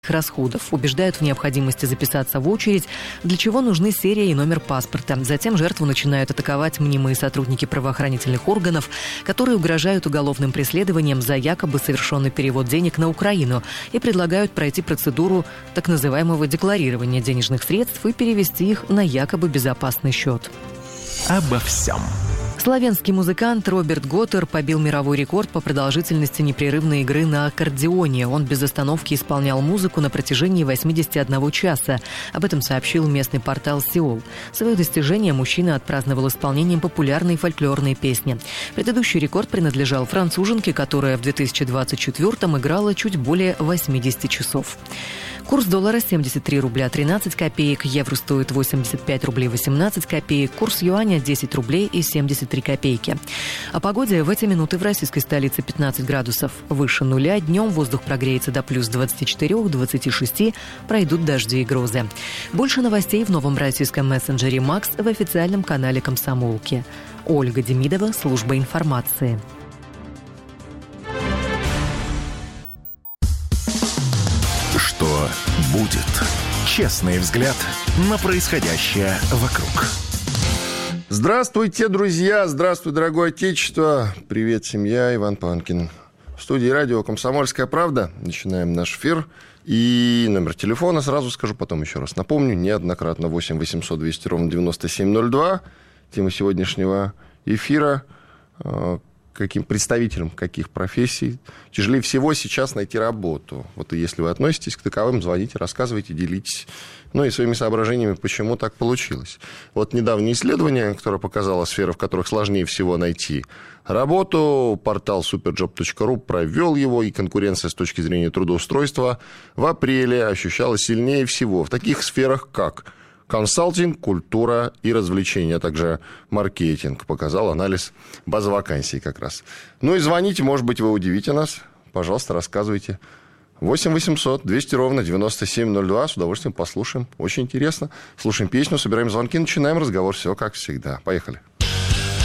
расходов, убеждают в необходимости записаться в очередь, для чего нужны серия и номер паспорта. Затем жертву начинают атаковать мнимые сотрудники правоохранительных органов, которые угрожают уголовным преследованием за якобы совершенный перевод денег на Украину и предлагают пройти процедуру так называемого декларирования денежных средств и перевести их на якобы безопасный счет. Обо всем. Славянский музыкант Роберт Готтер побил мировой рекорд по продолжительности непрерывной игры на аккордеоне. Он без остановки исполнял музыку на протяжении 81 часа. Об этом сообщил местный портал «Сеул». Свое достижение мужчина отпраздновал исполнением популярной фольклорной песни. Предыдущий рекорд принадлежал француженке, которая в 2024-м играла чуть более 80 часов. Курс доллара 73 рубля 13 копеек, евро стоит 85 рублей 18 копеек, курс юаня 10 рублей и 73 копейки. О погоде в эти минуты в российской столице 15 градусов выше нуля, днем воздух прогреется до плюс 24-26, пройдут дожди и грозы. Больше новостей в новом российском мессенджере «Макс» в официальном канале «Комсомолки». Ольга Демидова, служба информации. Что будет? Честный взгляд на происходящее вокруг. Здравствуйте, друзья! Здравствуй, дорогое отечество! Привет, семья, Иван Панкин. В студии радио «Комсомольская правда». Начинаем наш эфир. И номер телефона сразу скажу, потом еще раз напомню. Неоднократно 8 800 200 ровно 9702. Тема сегодняшнего эфира. Каким представителям каких профессий тяжелее всего сейчас найти работу. Вот и если вы относитесь к таковым, звоните, рассказывайте, делитесь. Ну и своими соображениями, почему так получилось. Вот недавнее исследование, которое показало сферы, в которых сложнее всего найти работу. Портал superjob.ru провел его, и конкуренция с точки зрения трудоустройства в апреле ощущалась сильнее всего в таких сферах, как консалтинг, культура и развлечения, а также маркетинг, показал анализ базы вакансий как раз. Ну и звоните, может быть, вы удивите нас. Пожалуйста, рассказывайте. 8 800 200 ровно 9702. С удовольствием послушаем. Очень интересно. Слушаем песню, собираем звонки, начинаем разговор. Все как всегда. Поехали.